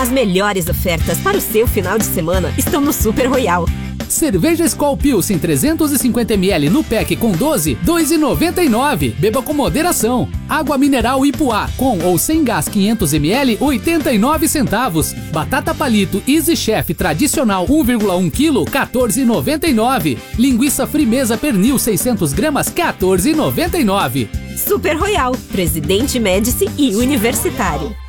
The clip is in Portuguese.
As melhores ofertas para o seu final de semana estão no Super Royal. Cerveja Skol Pilsen 350ml no pack com 12, R$ 2,99. Beba com moderação. Água mineral Ipuá com ou sem gás 500ml, 89 centavos. Batata palito Easy Chef tradicional 1,1 kg, R$ 14,99. Linguiça Frimeza pernil 600 gramas, R$ 14,99. Super Royal, Presidente Médici e Universitário.